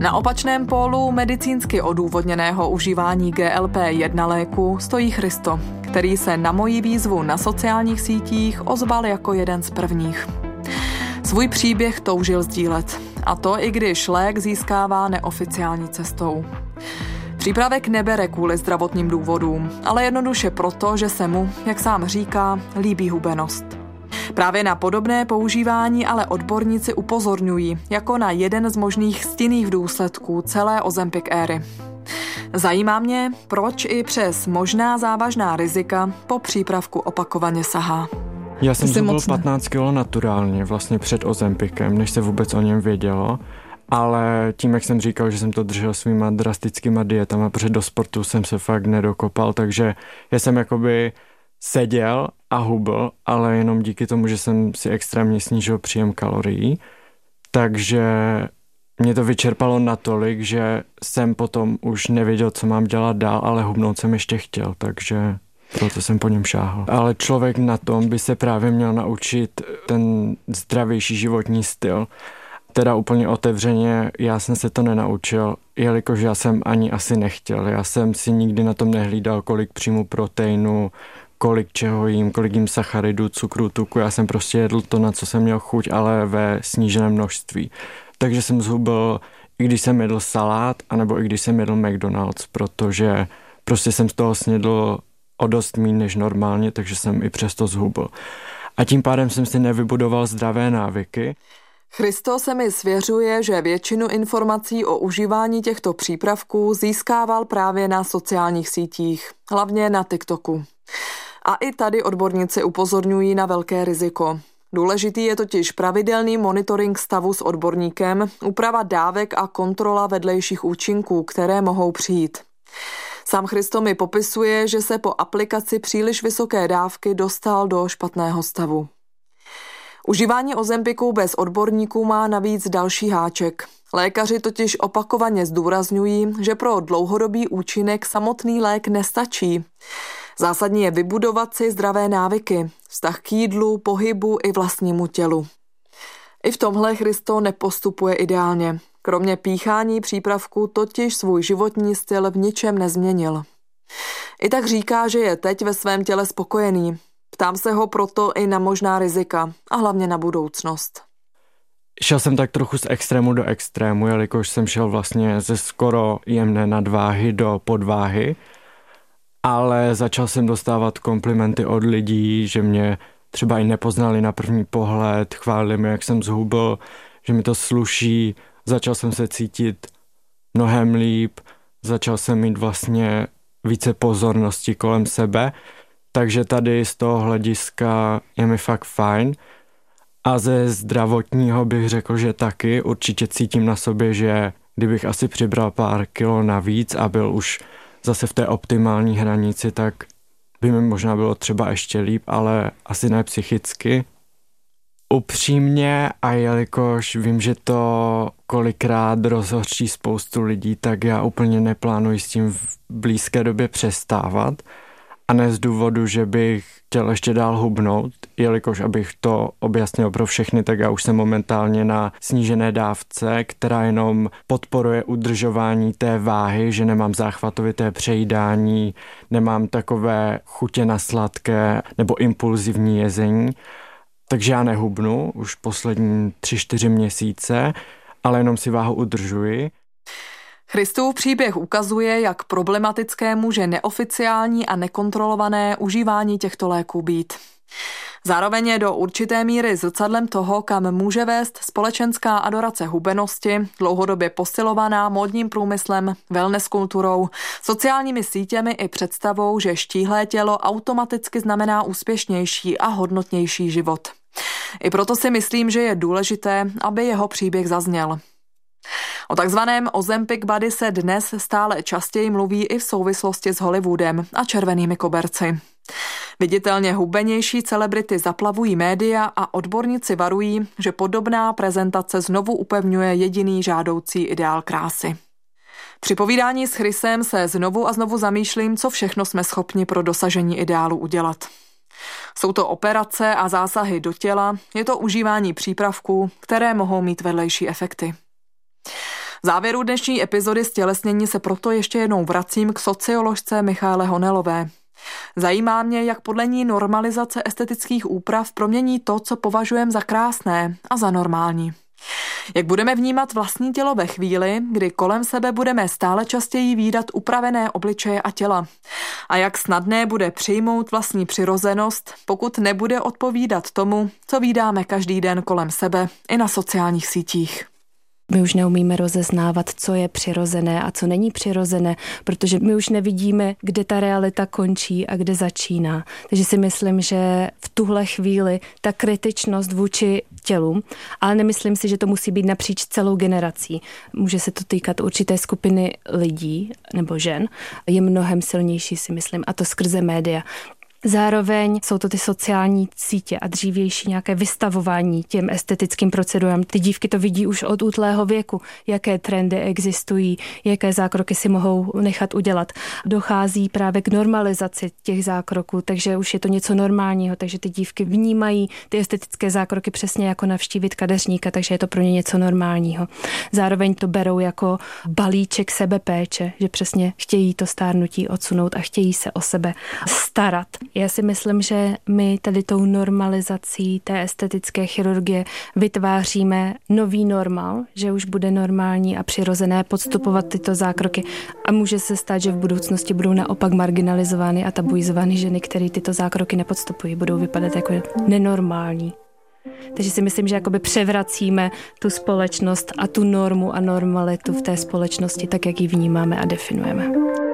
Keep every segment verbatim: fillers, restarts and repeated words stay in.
Na opačném pólu medicínsky odůvodněného užívání G L P jedna léku stojí Christo, který se na moji výzvu na sociálních sítích ozval jako jeden z prvních. Svůj příběh toužil sdílet, a to i když lék získává neoficiální cestou. Přípravek nebere kvůli zdravotním důvodům, ale jednoduše proto, že se mu, jak sám říká, líbí hubenost. Právě na podobné používání ale odborníci upozorňují jako na jeden z možných stinných důsledků celé Ozempic éry. Zajímá mě, proč i přes možná závažná rizika po přípravku opakovaně sahá. Já jsem zhubil patnáct kilo naturálně vlastně před Ozempicem, než se vůbec o něm vědělo. Ale tím, jak jsem říkal, že jsem to držel svýma drastickýma dietama, protože do sportu jsem se fakt nedokopal, takže já jsem jakoby seděl a hubl, ale jenom díky tomu, že jsem si extrémně snížil příjem kalorií. Takže mě to vyčerpalo natolik, že jsem potom už nevěděl, co mám dělat dál, ale hubnout jsem ještě chtěl, takže proto jsem po něm šáhl. Ale člověk na tom by se právě měl naučit ten zdravější životní styl. Teda úplně otevřeně, já jsem se to nenaučil, jelikož já jsem ani asi nechtěl. Já jsem si nikdy na tom nehlídal, kolik přijmu proteinu, kolik čeho jím, kolik jím sacharidů, cukru, tuku. Já jsem prostě jedl to, na co jsem měl chuť, ale ve sníženém množství. Takže jsem zhubil, i když jsem jedl salát, anebo i když jsem jedl McDonald's, protože prostě jsem z toho snědl o dost méně než normálně, takže jsem i přesto zhubil. A tím pádem jsem si nevybudoval zdravé návyky. Christo se mi svěřuje, že většinu informací o užívání těchto přípravků získával právě na sociálních sítích, hlavně na TikToku. A i tady odborníci upozorňují na velké riziko. Důležitý je totiž pravidelný monitoring stavu s odborníkem, úprava dávek a kontrola vedlejších účinků, které mohou přijít. Sám Christo mi popisuje, že se po aplikaci příliš vysoké dávky dostal do špatného stavu. Užívání Ozempicu bez odborníků má navíc další háček. Lékaři totiž opakovaně zdůrazňují, že pro dlouhodobý účinek samotný lék nestačí. Zásadní je vybudovat si zdravé návyky, vztah k jídlu, pohybu i vlastnímu tělu. I v tomhle Christo nepostupuje ideálně. Kromě píchání přípravku totiž svůj životní styl v ničem nezměnil. I tak říká, že je teď ve svém těle spokojený. Ptám se ho proto i na možná rizika a hlavně na budoucnost. Šel jsem tak trochu z extrému do extrému, jelikož jsem šel vlastně ze skoro jemné nadváhy do podváhy, ale začal jsem dostávat komplimenty od lidí, že mě třeba i nepoznali na první pohled, chválili mi, jak jsem zhubl, že mi to sluší, začal jsem se cítit mnohem líp, začal jsem mít vlastně více pozornosti kolem sebe, takže tady z toho hlediska je mi fakt fajn. A ze zdravotního bych řekl, že taky určitě cítím na sobě, že kdybych asi přibral pár kilo navíc a byl už zase v té optimální hranici, tak by mi možná bylo třeba ještě líp, ale asi ne psychicky. Upřímně, a jelikož vím, že to kolikrát rozhoří spoustu lidí, tak já úplně neplánuji s tím v blízké době přestávat. A ne z důvodu, že bych chtěl ještě dál hubnout, jelikož abych to objasnil pro všechny, tak já už jsem momentálně na snížené dávce, která jenom podporuje udržování té váhy, že nemám záchvatovité přejídání, nemám takové chutě na sladké nebo impulzivní jezení. Takže já nehubnu už poslední tři čtyři měsíce, ale jenom si váhu udržuji. Christův příběh ukazuje, jak problematické může neoficiální a nekontrolované užívání těchto léků být. Zároveň je do určité míry zrcadlem toho, kam může vést společenská adorace hubenosti, dlouhodobě posilovaná módním průmyslem, wellness kulturou, sociálními sítěmi i představou, že štíhlé tělo automaticky znamená úspěšnější a hodnotnější život. I proto si myslím, že je důležité, aby jeho příběh zazněl. O takzvaném Ozempic Body se dnes stále častěji mluví i v souvislosti s Hollywoodem a červenými koberci. Viditelně hubenější celebrity zaplavují média a odborníci varují, že podobná prezentace znovu upevňuje jediný žádoucí ideál krásy. Při povídání s Chrisem se znovu a znovu zamýšlím, co všechno jsme schopni pro dosažení ideálu udělat. Jsou to operace a zásahy do těla, je to užívání přípravků, které mohou mít vedlejší efekty. V závěru dnešní epizody Stělesnění se proto ještě jednou vracím k socioložce Michaele Honelové. Zajímá mě, jak podle ní normalizace estetických úprav promění to, co považujeme za krásné a za normální. Jak budeme vnímat vlastní tělo ve chvíli, kdy kolem sebe budeme stále častěji vídat upravené obličeje a těla. A jak snadné bude přijmout vlastní přirozenost, pokud nebude odpovídat tomu, co vídáme každý den kolem sebe i na sociálních sítích. My už neumíme rozeznávat, co je přirozené a co není přirozené, protože my už nevidíme, kde ta realita končí a kde začíná. Takže si myslím, že v tuhle chvíli ta kritičnost vůči tělu, ale nemyslím si, že to musí být napříč celou generací. Může se to týkat určité skupiny lidí nebo žen, je mnohem silnější, si myslím, a to skrze média. Zároveň jsou to ty sociální sítě a dřívější nějaké vystavování těm estetickým procedurám. Ty dívky to vidí už od útlého věku, jaké trendy existují, jaké zákroky si mohou nechat udělat. Dochází právě k normalizaci těch zákroků, takže už je to něco normálního, takže ty dívky vnímají ty estetické zákroky přesně jako navštívit kadeřníka, takže je to pro ně něco normálního. Zároveň to berou jako balíček sebepéče, že přesně chtějí to stárnutí odsunout a chtějí se o sebe starat. Já si myslím, že my tady tou normalizací té estetické chirurgie vytváříme nový normál, že už bude normální a přirozené podstupovat tyto zákroky a může se stát, že v budoucnosti budou naopak marginalizovány a tabuizovány ženy, které tyto zákroky nepodstupují, budou vypadat jako nenormální. Takže si myslím, že jakoby převracíme tu společnost a tu normu a normalitu v té společnosti, tak jak ji vnímáme a definujeme.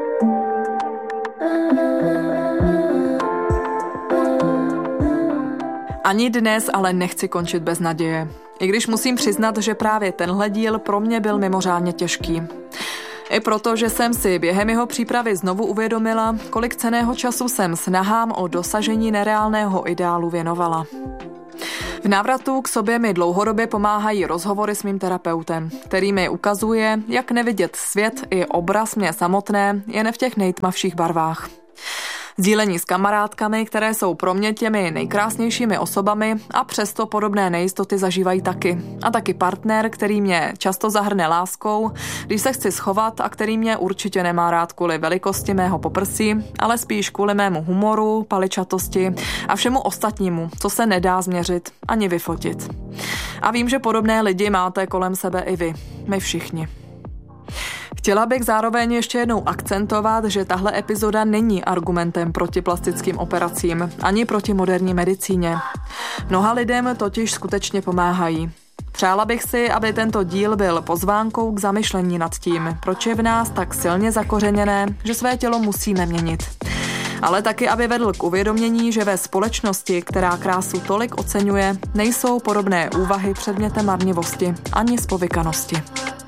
Ani dnes ale nechci končit bez naděje. I když musím přiznat, že právě tenhle díl pro mě byl mimořádně těžký. I proto, že jsem si během jeho přípravy znovu uvědomila, kolik cenného času jsem snahám o dosažení nereálného ideálu věnovala. V návratu k sobě mi dlouhodobě pomáhají rozhovory s mým terapeutem, který mi ukazuje, jak nevidět svět i obraz mě samotné jen v těch nejtmavších barvách. Sdílení s kamarádkami, které jsou pro mě těmi nejkrásnějšími osobami a přesto podobné nejistoty zažívají taky. A taky partner, který mě často zahrne láskou, když se chci schovat a který mě určitě nemá rád kvůli velikosti mého poprsí, ale spíš kvůli mému humoru, paličatosti a všemu ostatnímu, co se nedá změřit ani vyfotit. A vím, že podobné lidi máte kolem sebe i vy, my všichni. Chtěla bych zároveň ještě jednou akcentovat, že tahle epizoda není argumentem proti plastickým operacím, ani proti moderní medicíně. Mnoha lidem totiž skutečně pomáhají. Přála bych si, aby tento díl byl pozvánkou k zamyšlení nad tím, proč je v nás tak silně zakořeněné, že své tělo musíme měnit. Ale taky, aby vedl k uvědomění, že ve společnosti, která krásu tolik oceňuje, nejsou podobné úvahy předmětem marnivosti ani zpovykanosti.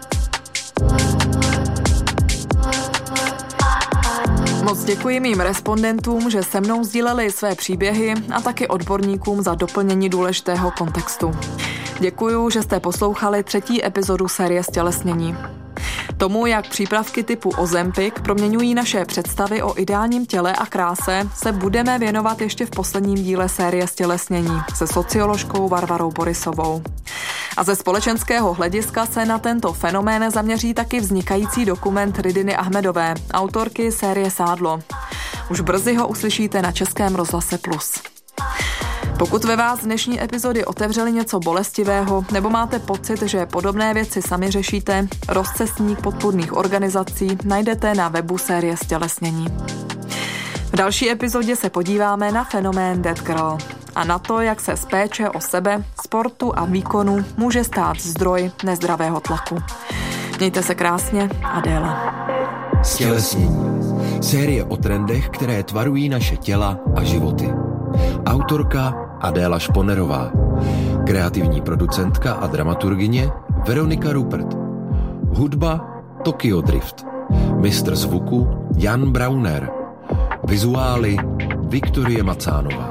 Moc děkuji mým respondentům, že se mnou sdíleli své příběhy a taky odborníkům za doplnění důležitého kontextu. Děkuju, že jste poslouchali třetí epizodu série Stělesnění. Tomu, jak přípravky typu Ozempic proměňují naše představy o ideálním těle a kráse, se budeme věnovat ještě v posledním díle série Stělesnění se socioložkou Varvarou Borisovou. A ze společenského hlediska se na tento fenomén zaměří taky vznikající dokument Ridiny Ahmedové, autorky série Sádlo. Už brzy ho uslyšíte na Českém rozhlase Plus. Pokud ve vás dnešní epizody otevřely něco bolestivého nebo máte pocit, že podobné věci sami řešíte, rozcestník podpůrných organizací najdete na webu série Stělesnění. V další epizodě se podíváme na fenomén Dead Girl a na to, jak se z péče o sebe, sportu a výkonu může stát zdroj nezdravého tlaku. Mějte se krásně, Adéla. Stělesnění. Série o trendech, které tvarují naše těla a životy. Autorka Adéla Šponerová. Kreativní producentka a dramaturgyně Veronika Rupert. Hudba Tokyo Drift. Mistr zvuku Jan Brauner. Vizuály Viktorie Macánová.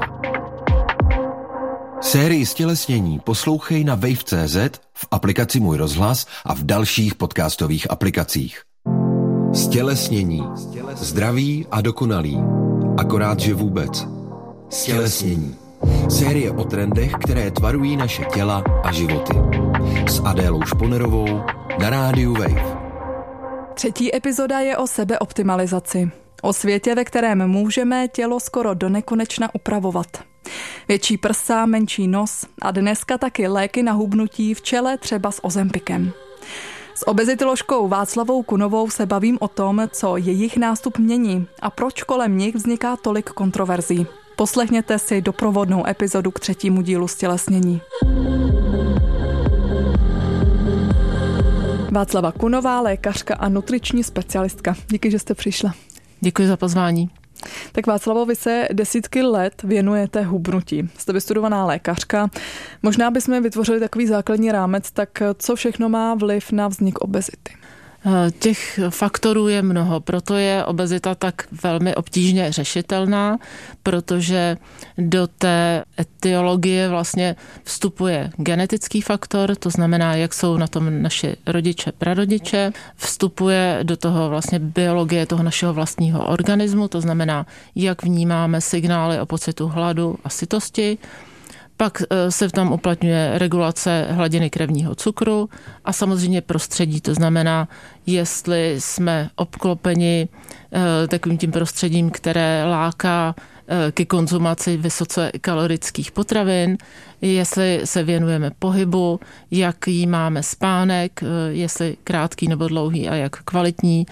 Sérii Stělesnění poslouchej na wave tečka cé zet, v aplikaci Můj rozhlas a v dalších podcastových aplikacích. Stělesnění. Zdraví a dokonalý. Akorát, že vůbec. Stělesnění. Série o trendech, které tvarují naše těla a životy. S Adélou Šponerovou na rádiu Wave. Třetí epizoda je o sebeoptimalizaci. O světě, ve kterém můžeme tělo skoro do nekonečna upravovat. Větší prsa, menší nos a dneska taky léky na hubnutí v čele třeba s Ozempikem. S obezitoložkou Václavou Kunovou se bavím o tom, co jejich nástup mění a proč kolem nich vzniká tolik kontroverzí. Poslechněte si doprovodnou epizodu k třetímu dílu Stělesnění. Václava Kunová, lékařka a nutriční specialistka. Díky, že jste přišla. Děkuji za pozvání. Tak Václavo, vy se desítky let věnujete hubnutí. Jste vystudovaná lékařka. Možná bychom vytvořili takový základní rámec, tak co všechno má vliv na vznik obezity? Těch faktorů je mnoho, proto je obezita tak velmi obtížně řešitelná, protože do té etiologie vlastně vstupuje genetický faktor, to znamená, jak jsou na tom naši rodiče, prarodiče, vstupuje do toho vlastně biologie toho našeho vlastního organismu, to znamená, jak vnímáme signály o pocitu hladu a sytosti. Pak se tam uplatňuje regulace hladiny krevního cukru a samozřejmě prostředí, to znamená, jestli jsme obklopeni takovým tím prostředím, které láká ke konzumaci vysoce kalorických potravin, jestli se věnujeme pohybu, jaký máme spánek, jestli krátký nebo dlouhý a jak kvalitní.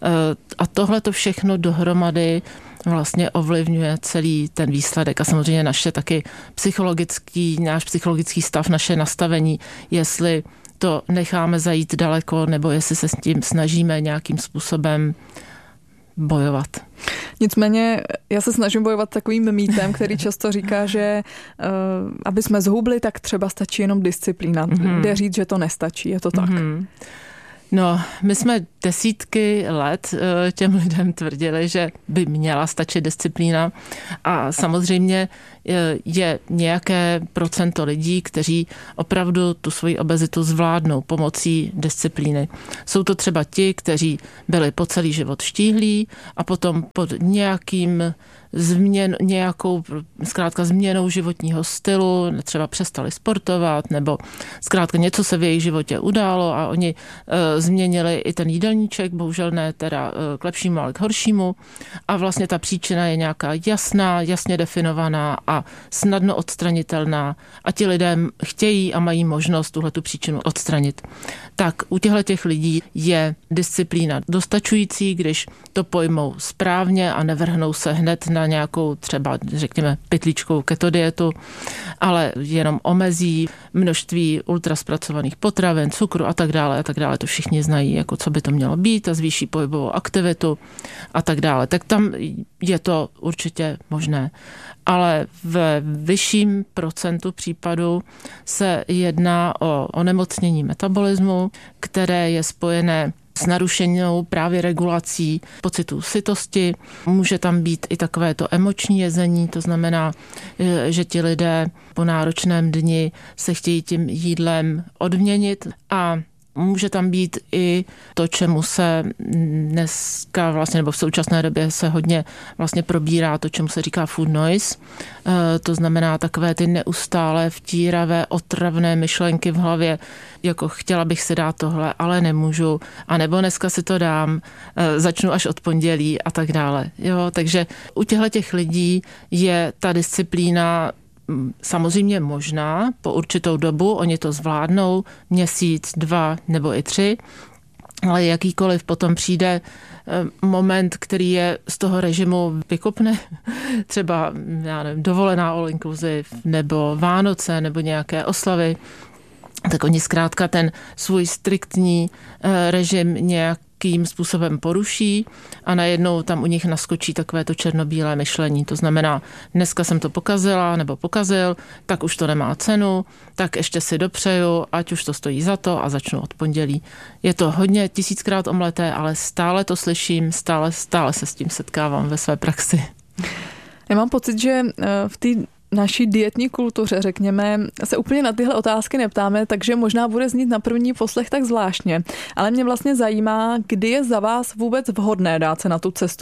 A tohle to všechno dohromady vlastně ovlivňuje celý ten výsledek a samozřejmě naše taky psychologický, náš psychologický stav, naše nastavení, jestli to necháme zajít daleko nebo jestli se s tím snažíme nějakým způsobem bojovat. Nicméně já se snažím bojovat takovým mýtem, který často říká, že uh, aby jsme zhubli, tak třeba stačí jenom disciplína. Mm-hmm. Jde říct, že to nestačí, je to tak? Mm-hmm. No, my jsme desítky let těm lidem tvrdili, že by měla stačit disciplína a samozřejmě je nějaké procento lidí, kteří opravdu tu svoji obezitu zvládnou pomocí disciplíny. Jsou to třeba ti, kteří byli po celý život štíhlí a potom pod nějakým změn, nějakou zkrátka změnou životního stylu, třeba přestali sportovat, nebo zkrátka něco se v jejich životě událo a oni e, změnili i ten jídelníček, bohužel ne teda e, k lepšímu, ale k horšímu. A vlastně ta příčina je nějaká jasná, jasně definovaná a snadno odstranitelná a ti lidé chtějí a mají možnost tuhletu příčinu odstranit. Tak u těchto lidí je disciplína dostačující, když to pojmou správně a nevrhnou se hned na nějakou třeba, řekněme, pytlíčkou keto dietu, ale jenom omezí množství ultraspracovaných potravin, cukru a tak dále a tak dále. To všichni znají, jako co by to mělo být a zvýší pohybovou aktivitu a tak dále. Tak tam je to určitě možné. Ale v vyšším procentu případů se jedná o onemocnění metabolismu, které je spojené s narušenou právě regulací pocitu sytosti. Může tam být i takovéto emoční jezení, to znamená, že ti lidé po náročném dni se chtějí tím jídlem odměnit a může tam být i to, čemu se dneska vlastně, nebo v současné době se hodně vlastně probírá to, čemu se říká food noise. To znamená takové ty neustále vtíravé, otravné myšlenky v hlavě, jako chtěla bych si dát tohle, ale nemůžu, a nebo dneska si to dám, začnu až od pondělí a tak dále. Jo, takže u těchto lidí je ta disciplína samozřejmě možná po určitou dobu, oni to zvládnou, měsíc, dva nebo i tři, ale jakýkoliv potom přijde moment, který je z toho režimu vykopne, třeba já nevím, dovolená all inclusive, nebo Vánoce, nebo nějaké oslavy, tak oni zkrátka ten svůj striktní režim nějak jakým způsobem poruší a najednou tam u nich naskočí takové to černobílé myšlení. To znamená, dneska jsem to pokazila nebo pokazil, tak už to nemá cenu, tak ještě si dopřeju, ať už to stojí za to a začnu od pondělí. Je to hodně tisíckrát omleté, ale stále to slyším, stále, stále se s tím setkávám ve své praxi. Já mám pocit, že v té naší dietní kultuře, řekněme, se úplně na tyhle otázky neptáme, takže možná bude znít na první poslech tak zvláštně. Ale mě vlastně zajímá, kdy je za vás vůbec vhodné dát se na tu cestu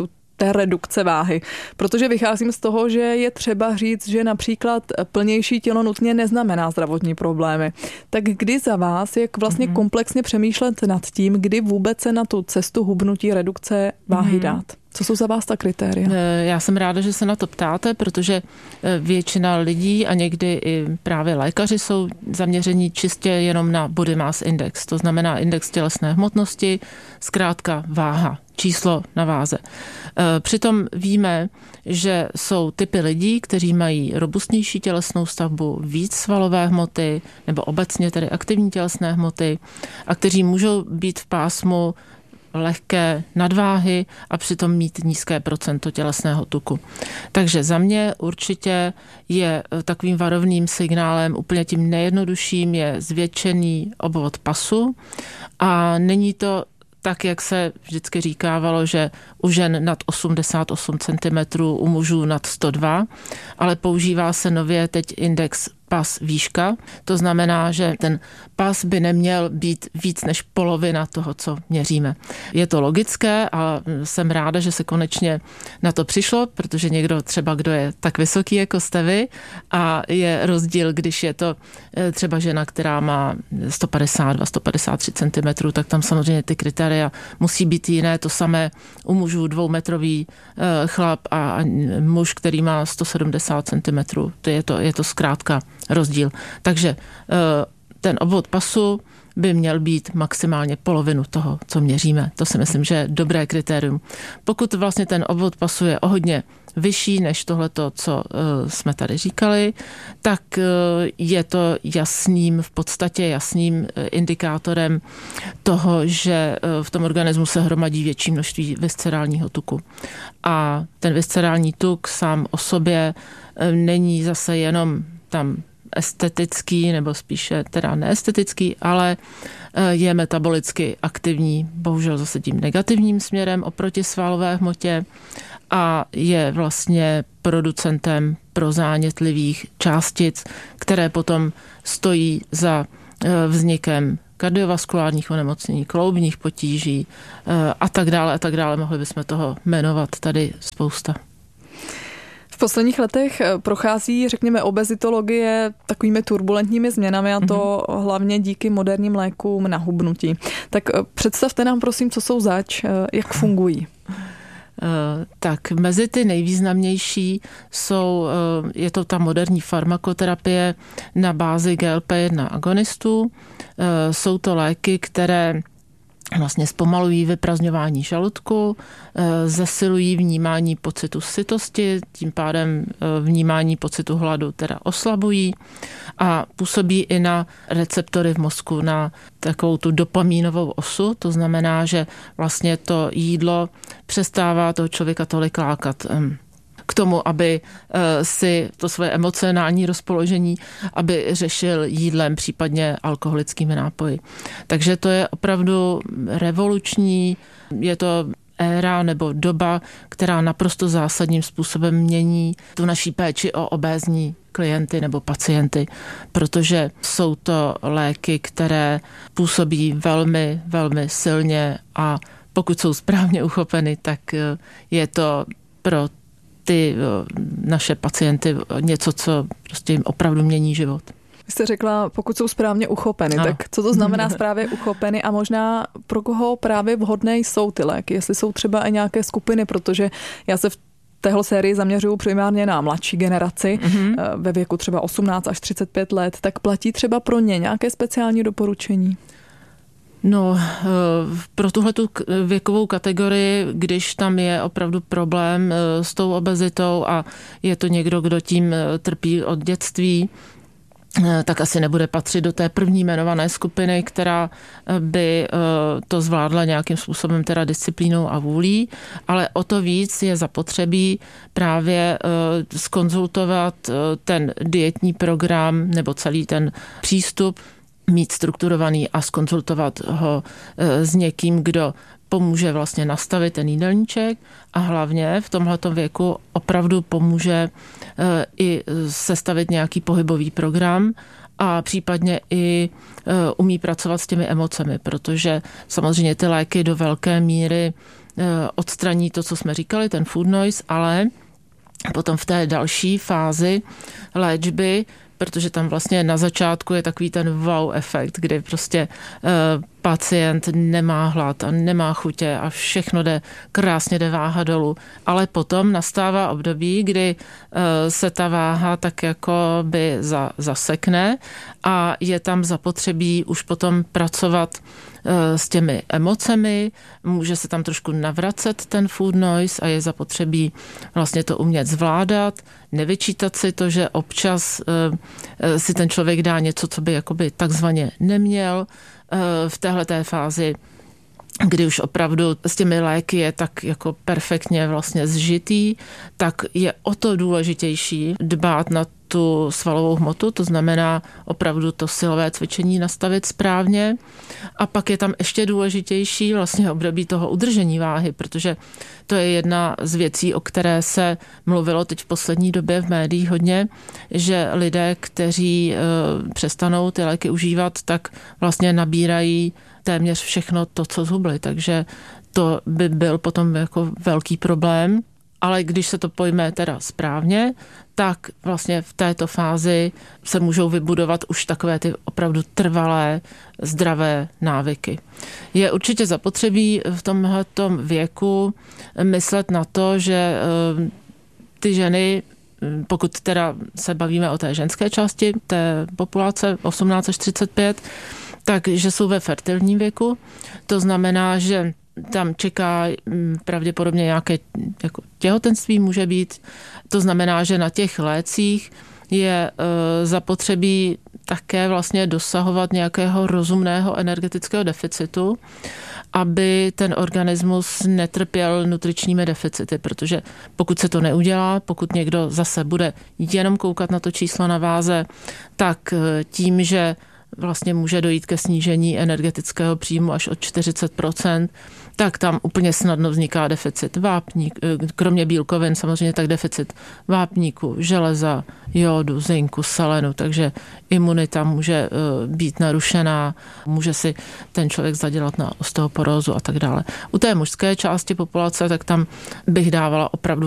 té redukce váhy. Protože vycházím z toho, že je třeba říct, že například plnější tělo nutně neznamená zdravotní problémy. Tak kdy za vás, jak vlastně mm-hmm. komplexně přemýšlet nad tím, kdy vůbec se na tu cestu hubnutí redukce váhy mm-hmm. dát? Co jsou za vás ta kritéria? Já jsem ráda, že se na to ptáte, protože většina lidí a někdy i právě lékaři jsou zaměření čistě jenom na body mass index, to znamená index tělesné hmotnosti, zkrátka váha, číslo na váze. Přitom víme, že jsou typy lidí, kteří mají robustnější tělesnou stavbu, víc svalové hmoty nebo obecně tedy aktivní tělesné hmoty a kteří můžou být v pásmu lehké nadváhy a přitom mít nízké procento tělesného tuku. Takže za mě určitě je takovým varovným signálem, úplně tím nejjednodušším je zvětšený obvod pasu a není to tak, jak se vždycky říkávalo, že u žen nad osmdesát osm centimetrů, u mužů nad sto dva, ale používá se nově teď index pas výška. To znamená, že ten pas by neměl být víc než polovina toho, co měříme. Je to logické a jsem ráda, že se konečně na to přišlo, protože někdo třeba, kdo je tak vysoký jako jste vy a je rozdíl, když je to třeba žena, která má sto padesát dva, sto padesát tři centimetrů, tak tam samozřejmě ty kritéria musí být jiné. To samé u mužů dvoumetrový chlap a muž, který má sto sedmdesát centimetrů. To je to, je to zkrátka rozdíl. Takže ten obvod pasu by měl být maximálně polovinu toho, co měříme. To si myslím, že je dobré kritérium. Pokud vlastně ten obvod pasu je o hodně vyšší než tohleto, co jsme tady říkali, tak je to jasným, v podstatě jasným indikátorem toho, že v tom organismu se hromadí větší množství viscerálního tuku. A ten viscerální tuk sám o sobě není zase jenom tam estetický, nebo spíše teda neestetický, ale je metabolicky aktivní, bohužel zase tím negativním směrem oproti svalové hmotě a je vlastně producentem prozánětlivých částic, které potom stojí za vznikem kardiovaskulárních onemocnění, kloubních potíží a tak dále a tak dále. Mohli bychom toho jmenovat tady spousta. V posledních letech prochází, řekněme, obezitologie takovými turbulentními změnami a to mm-hmm. hlavně díky moderním lékům na hubnutí. Tak představte nám prosím, co jsou zač, jak fungují. Tak mezi ty nejvýznamnější jsou, je to ta moderní farmakoterapie na bázi G L P jedna agonistů. Jsou to léky, které vlastně zpomalují vyprazňování žaludku, zesilují vnímání pocitu sytosti, tím pádem vnímání pocitu hladu teda oslabují a působí i na receptory v mozku, na takovou tu dopamínovou osu, to znamená, že vlastně to jídlo přestává toho člověka tolik lákat k tomu, aby si to svoje emocionální rozpoložení, aby řešil jídlem, případně alkoholickými nápoji. Takže to je opravdu revoluční, je to éra nebo doba, která naprosto zásadním způsobem mění tu naší péči o obézní klienty nebo pacienty, protože jsou to léky, které působí velmi, velmi silně a pokud jsou správně uchopeny, tak je to pro ty naše pacienty něco, co prostě jim opravdu mění život. Vy jste řekla, pokud jsou správně uchopeny, no. Tak co to znamená správně uchopeny a možná pro koho právě vhodné jsou ty léky, jestli jsou třeba i nějaké skupiny, protože já se v téhle sérii zaměřuju primárně na mladší generaci, mm-hmm. ve věku třeba osmnáct až třicet pět let, tak platí třeba pro ně nějaké speciální doporučení? No, pro tuhletu věkovou kategorii, když tam je opravdu problém s tou obezitou a je to někdo, kdo tím trpí od dětství, tak asi nebude patřit do té první jmenované skupiny, která by to zvládla nějakým způsobem teda disciplínou a vůlí, ale o to víc je zapotřebí právě zkonzultovat ten dietní program nebo celý ten přístup, mít strukturovaný a zkonzultovat ho s někým, kdo pomůže vlastně nastavit ten jídelníček a hlavně v tomhletom věku opravdu pomůže i sestavit nějaký pohybový program a případně i umí pracovat s těmi emocemi, protože samozřejmě ty léky do velké míry odstraní to, co jsme říkali, ten food noise, ale potom v té další fázi léčby, protože tam vlastně na začátku je takový ten wow efekt, kdy prostě uh, pacient nemá hlad a nemá chutě a všechno jde, krásně jde váha dolů. Ale potom nastává období, kdy uh, se ta váha tak jako by za, zasekne a je tam zapotřebí už potom pracovat s těmi emocemi, může se tam trošku navracet ten food noise a je zapotřebí vlastně to umět zvládat, nevyčítat si to, že občas uh, si ten člověk dá něco, co by jakoby takzvaně neměl uh, v téhleté fázi, kdy už opravdu s těmi léky je tak jako perfektně vlastně zžitý, tak je o to důležitější dbát na tu svalovou hmotu, to znamená opravdu to silové cvičení nastavit správně. A pak je tam ještě důležitější vlastně období toho udržení váhy, protože to je jedna z věcí, o které se mluvilo teď v poslední době v médiích hodně, že lidé, kteří e, přestanou ty léky užívat, tak vlastně nabírají téměř všechno to, co zhubli. Takže to by byl potom jako velký problém. Ale když se to pojme teda správně, tak vlastně v této fázi se můžou vybudovat už takové ty opravdu trvalé, zdravé návyky. Je určitě zapotřebí v tomhletom věku myslet na to, že ty ženy, pokud teda se bavíme o té ženské části té populace osmnáct až třicet pět, takže jsou ve fertilním věku. To znamená, že tam čeká pravděpodobně nějaké jako těhotenství může být. To znamená, že na těch lécích je e, zapotřebí také vlastně dosahovat nějakého rozumného energetického deficitu, aby ten organismus netrpěl nutričními deficity, protože pokud se to neudělá, pokud někdo zase bude jenom koukat na to číslo na váze, tak tím, že vlastně může dojít ke snížení energetického příjmu až o čtyřicet procent, tak tam úplně snadno vzniká deficit vápník, kromě bílkovin samozřejmě tak deficit vápníku, železa, jodu, zinku, selenu, takže imunita může být narušená, může si ten člověk zadělat na osteoporózu a tak dále. U té mužské části populace, tak tam bych dávala opravdu